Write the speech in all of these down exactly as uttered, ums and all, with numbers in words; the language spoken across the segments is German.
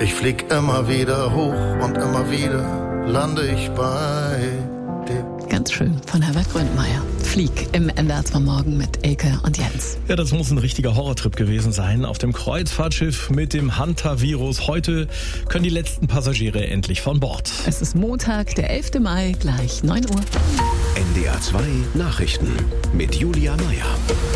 Ich flieg immer wieder hoch und immer wieder lande ich bei dir. Ganz schön von Herbert Grönemeyer. Flieg im M D R zwei Morgen mit Elke und Jens. Ja, das muss ein richtiger Horrortrip gewesen sein. Auf dem Kreuzfahrtschiff mit dem Hantavirus. Heute können die letzten Passagiere endlich von Bord. Es ist Montag, der elfte Mai, gleich neun Uhr. N D R zwei Nachrichten mit Julia Meyer.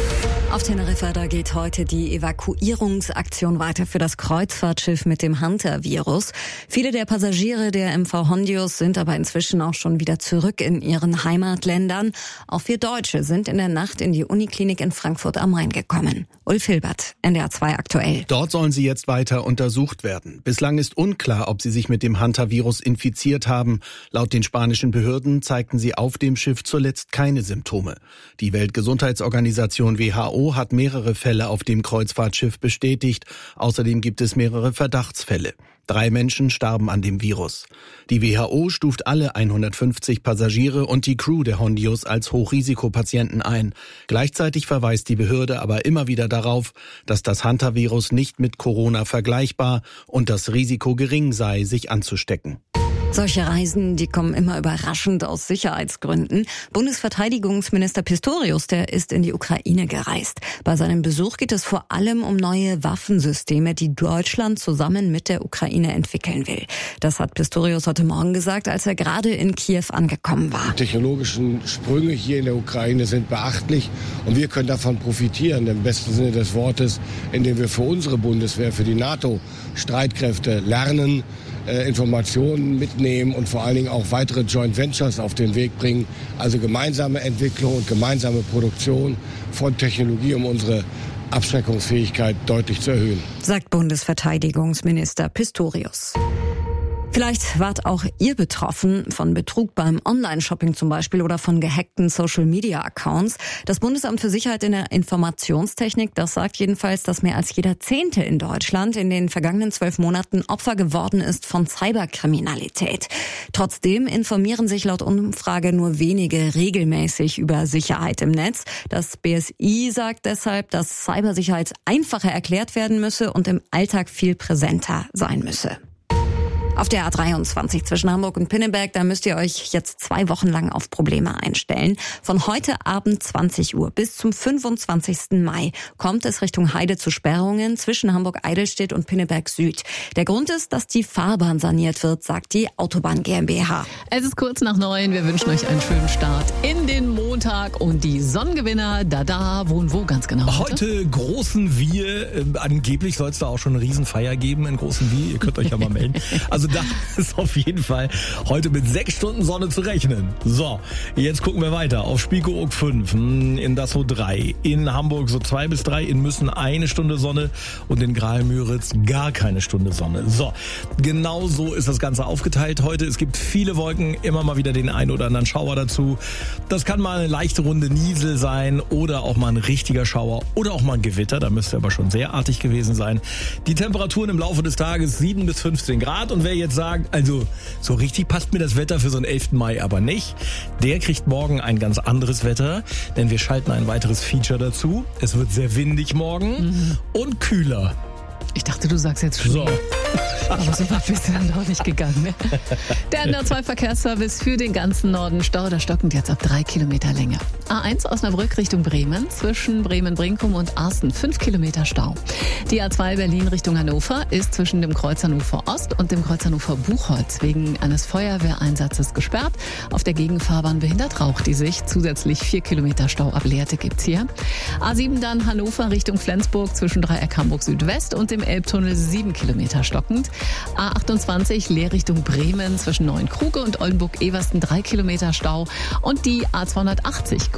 Auf Teneriffa, da geht heute die Evakuierungsaktion weiter für das Kreuzfahrtschiff mit dem Hantavirus. Viele der Passagiere der M V Hondius sind aber inzwischen auch schon wieder zurück in ihren Heimatländern. Auch vier Deutsche sind in der Nacht in die Uniklinik in Frankfurt am Main gekommen. Ulf Hilbert, N D R zwei aktuell. Dort sollen sie jetzt weiter untersucht werden. Bislang ist unklar, ob sie sich mit dem Hantavirus infiziert haben. Laut den spanischen Behörden zeigten sie auf dem Schiff zuletzt keine Symptome. Die Weltgesundheitsorganisation W H O hat mehrere Fälle auf dem Kreuzfahrtschiff bestätigt. Außerdem gibt es mehrere Verdachtsfälle. Drei Menschen starben an dem Virus. Die W H O stuft alle hundertfünfzig Passagiere und die Crew der Hondius als Hochrisikopatienten ein. Gleichzeitig verweist die Behörde aber immer wieder darauf, dass das Hantavirus nicht mit Corona vergleichbar und das Risiko gering sei, sich anzustecken. Solche Reisen, die kommen immer überraschend aus Sicherheitsgründen. Bundesverteidigungsminister Pistorius, der ist in die Ukraine gereist. Bei seinem Besuch geht es vor allem um neue Waffensysteme, die Deutschland zusammen mit der Ukraine entwickeln will. Das hat Pistorius heute Morgen gesagt, als er gerade in Kiew angekommen war. Die technologischen Sprünge hier in der Ukraine sind beachtlich und wir können davon profitieren, im besten Sinne des Wortes, indem wir für unsere Bundeswehr, für die NATO-Streitkräfte lernen, Informationen mitnehmen und vor allen Dingen auch weitere Joint Ventures auf den Weg bringen. Also gemeinsame Entwicklung und gemeinsame Produktion von Technologie, um unsere Abschreckungsfähigkeit deutlich zu erhöhen, sagt Bundesverteidigungsminister Pistorius. Vielleicht wart auch ihr betroffen von Betrug beim Online-Shopping zum Beispiel oder von gehackten Social-Media-Accounts. Das Bundesamt für Sicherheit in der Informationstechnik, das sagt jedenfalls, dass mehr als jeder Zehnte in Deutschland in den vergangenen zwölf Monaten Opfer geworden ist von Cyberkriminalität. Trotzdem informieren sich laut Umfrage nur wenige regelmäßig über Sicherheit im Netz. Das B S I sagt deshalb, dass Cybersicherheit einfacher erklärt werden müsse und im Alltag viel präsenter sein müsse. Auf der A dreiundzwanzig zwischen Hamburg und Pinneberg, da müsst ihr euch jetzt zwei Wochen lang auf Probleme einstellen. Von heute Abend zwanzig Uhr bis zum fünfundzwanzigsten Mai kommt es Richtung Heide zu Sperrungen zwischen Hamburg-Eidelstedt und Pinneberg Süd. Der Grund ist, dass die Fahrbahn saniert wird, sagt die Autobahn GmbH. Es ist kurz nach neun. Wir wünschen euch einen schönen Start in den Montag und die Sonnengewinner, da da, wo und wo ganz genau. Heute, heute großen Wir. Äh, angeblich soll es da auch schon eine Riesenfeier geben in großen Wir. Ihr könnt euch ja mal melden. Also da ist auf jeden Fall heute mit sechs Stunden Sonne zu rechnen. So, jetzt gucken wir weiter. Auf Spiekeroog fünf, in Dassow drei, in Hamburg so zwei bis drei, in Müssen eine Stunde Sonne und in Graal-Müritz gar keine Stunde Sonne. So, genau so ist das Ganze aufgeteilt heute. Es gibt viele Wolken, immer mal wieder den einen oder anderen Schauer dazu. Das kann mal eine leichte Runde Niesel sein oder auch mal ein richtiger Schauer oder auch mal ein Gewitter. Da müsste aber schon sehr artig gewesen sein. Die Temperaturen im Laufe des Tages sieben bis fünfzehn Grad und wer jetzt sagt, also so richtig passt mir das Wetter für so einen elften Mai aber nicht, der kriegt morgen ein ganz anderes Wetter, denn wir schalten ein weiteres Feature dazu. Es wird sehr windig morgen mhm. und kühler. Ich dachte, du sagst jetzt schon. So. Aber so weit bist du dann doch nicht gegangen. Ne? Der N D R zwei Verkehrsservice für den ganzen Norden. Stau, der stockend jetzt ab drei Kilometer Länge. A eins Osnabrück Richtung Bremen, zwischen Bremen-Brinkum und Arsten fünf Kilometer Stau. Die A zwei Berlin Richtung Hannover ist zwischen dem Kreuz Hannover Ost und dem Kreuz Hannover Buchholz wegen eines Feuerwehreinsatzes gesperrt. Auf der Gegenfahrbahn behindert raucht die sich. Zusätzlich vier Kilometer Stau ab Lehrte gibt's hier. A sieben dann Hannover Richtung Flensburg zwischen Dreieck Hamburg Südwest und dem Elbtunnel sieben Kilometer stockend. A achtundzwanzig Leer Richtung Bremen zwischen Neuenkruge und Oldenburg-Eversten drei Kilometer Stau. Und die A zweihundertachtzig